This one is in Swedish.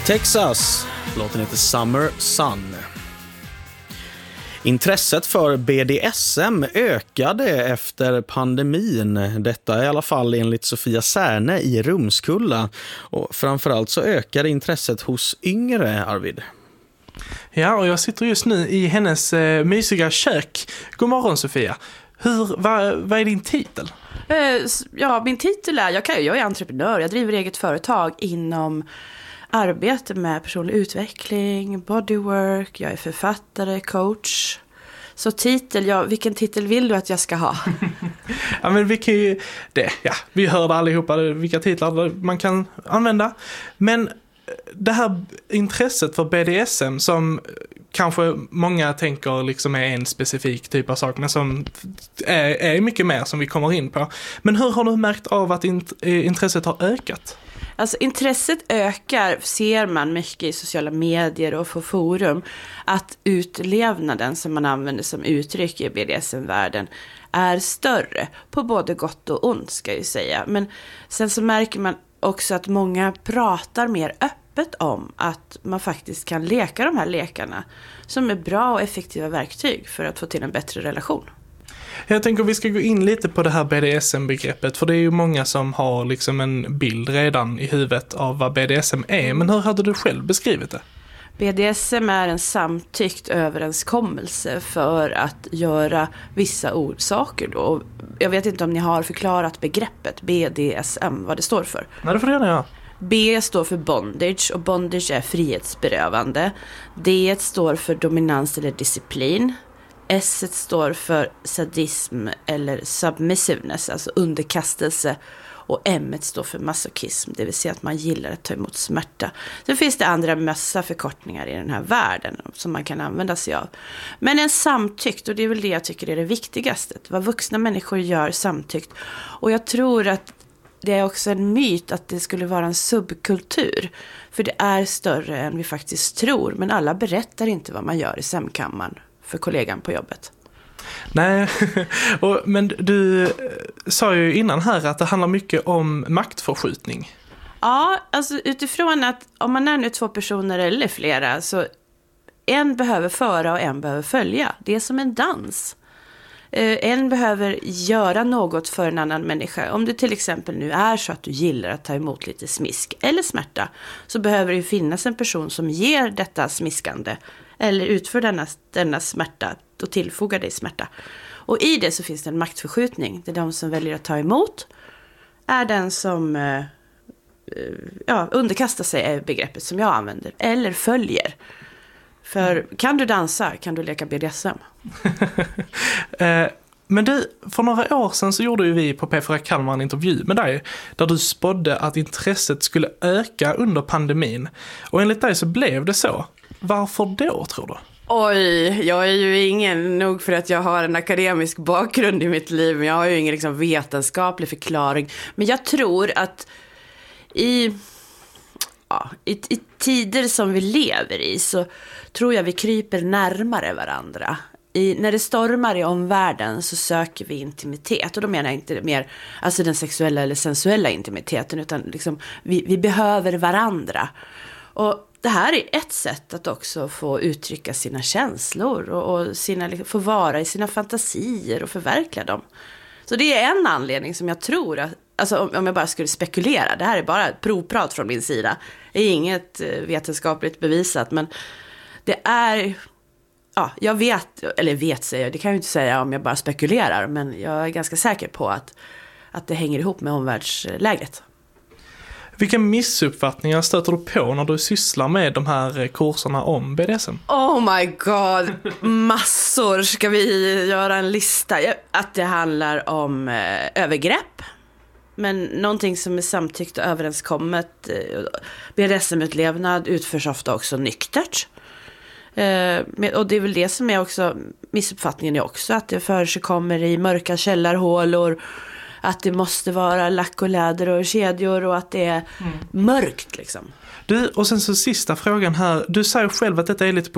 Texas, låten heter Summer Sun. Intresset för BDSM ökade efter pandemin. Detta är i alla fall enligt Sofia Särne i Rumskulla. Och framförallt så ökade intresset hos yngre, Arvid. Ja, och jag sitter just nu i hennes mysiga kök. God morgon, Sofia. Vad är din titel? Ja, min titel är, jag är entreprenör. Jag driver eget företag inom arbete med personlig utveckling, bodywork, jag är författare, coach. Så vilken titel vill du att jag ska ha? Ja, men vi kan ju vi hörde allihopa vilka titlar man kan använda. Men det här intresset för BDSM som kanske många tänker liksom är en specifik typ av sak, men som är mycket mer som vi kommer in på. Men hur har du märkt av att intresset har ökat? Alltså intresset ökar, ser man mycket i sociala medier och på forum, att utlevnaden som man använder som uttryck i BDSM-världen är större, på både gott och ont ska jag säga. Men sen så märker man också att många pratar mer öppet om att man faktiskt kan leka de här lekarna som är bra och effektiva verktyg för att få till en bättre relation. Jag tänker att vi ska gå in lite på det här BDSM-begreppet, för det är ju många som har liksom en bild redan i huvudet av vad BDSM är. Men hur hade du själv beskrivit det? BDSM är en samtyckt överenskommelse för att göra vissa saker då. Jag vet inte om ni har förklarat begreppet BDSM, vad det står för. Nej, det får du gärna göra. B står för bondage, och bondage är frihetsberövande. D står för dominans eller disciplin. S står för sadism eller submissiveness, alltså underkastelse. Och M står för masochism, det vill säga att man gillar att ta emot smärta. Sen finns det andra massa förkortningar i den här världen som man kan använda sig av. Men en samtyckt, och det är väl det jag tycker är det viktigaste, vad vuxna människor gör samtyckt. Och jag tror att det är också en myt att det skulle vara en subkultur. För det är större än vi faktiskt tror, men alla berättar inte vad man gör i sömnkammaren för kollegan på jobbet. Nej, men du sa ju innan här att det handlar mycket om maktförskjutning. Ja, alltså utifrån att om man är nu 2 personer eller flera, så en behöver föra och en behöver följa. Det är som en dans. En behöver göra något för en annan människa. Om det till exempel nu är så att du gillar att ta emot lite smisk eller smärta, så behöver det ju finnas en person som ger detta smiskande eller utför denna smärta och tillfogar dig smärta. Och i det så finns det en maktförskjutning. Det är de som väljer att ta emot, är den som underkastar sig, är begreppet som jag använder, eller följer. För kan du dansa kan du leka BDSM. Men du, för några år sedan så gjorde ju vi på P4 Kalmar en intervju med dig där du spådde att intresset skulle öka under pandemin. Och enligt dig så blev det så. Varför då, tror du? Oj, jag är ju ingen nog för att jag har en akademisk bakgrund i mitt liv. Men jag har ju ingen liksom vetenskaplig förklaring. Men jag tror att i tider som vi lever i så tror jag vi kryper närmare varandra. När det stormar i omvärlden så söker vi intimitet. Och då menar jag inte mer alltså den sexuella eller sensuella intimiteten, utan liksom vi behöver varandra. Och det här är ett sätt att också få uttrycka sina känslor och få vara i sina fantasier och förverkliga dem. Så det är en anledning som jag tror att, alltså om jag bara skulle spekulera, det här är bara ett provprat från min sida. Det är inget vetenskapligt bevisat, men det är, jag vet säger jag, det kan jag inte säga om jag bara spekulerar, men jag är ganska säker på att det hänger ihop med omvärldsläget. Vilka missuppfattningar stöter du på när du sysslar med de här kurserna om BDSM? Oh my god, massor. Ska vi göra en lista? Att det handlar om övergrepp. Men någonting som är samtyckt och överenskommet. BDSM-utlevnad utförs ofta också nyktert. Och det är väl det som är också missuppfattningen är också. Att det förekommer i mörka källarhålor. Att det måste vara lack och läder och kedjor och att det är mörkt liksom. Du, och sen så sista frågan här. Du säger själv att detta är lite på